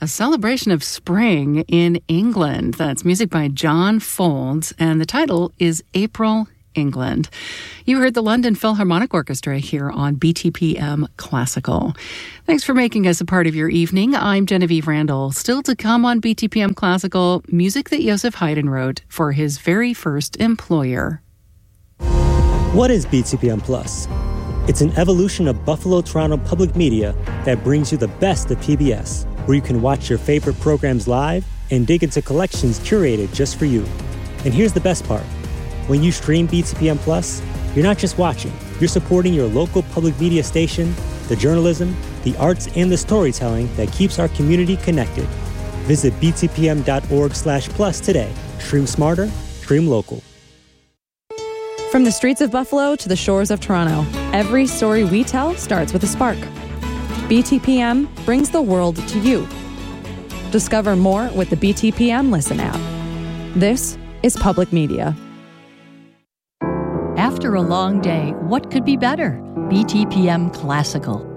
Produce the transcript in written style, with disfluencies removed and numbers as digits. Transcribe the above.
a celebration of spring in England. That's music by John Folds, and the title is April England. You heard the London Philharmonic Orchestra here on BTPM Classical. Thanks for making us a part of your evening. I'm Genevieve Randall. Still to come on BTPM Classical, music that Joseph Haydn wrote for his very first employer. What is BTPM Plus? It's an evolution of Buffalo Toronto Public Media that brings you the best of PBS, where you can watch your favorite programs live and dig into collections curated just for you. And here's the best part. When you stream BTPM Plus, you're not just watching, you're supporting your local public media station, the journalism, the arts, and the storytelling that keeps our community connected. Visit btpm.org/plus today. Stream smarter, stream local. From the streets of Buffalo to the shores of Toronto, every story we tell starts with a spark. BTPM brings the world to you. Discover more with the BTPM Listen app. This is public media. After a long day, what could be better? BTPM Classical.